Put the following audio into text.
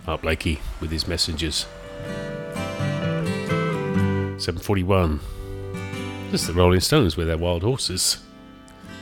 Art Blakey with his Messengers. 7:41. This is the Rolling Stones with their Wild Horses.